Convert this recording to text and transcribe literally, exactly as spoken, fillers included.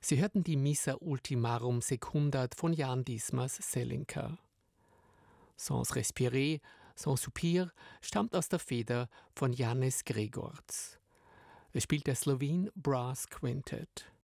Sie hörten die Missa Ultimarum Secundat von Jan Dismas Selinka. Sans respirer, sans soupir stammt aus der Feder von Janez Gregorc. Es spielt der Slovene Brass Quintet.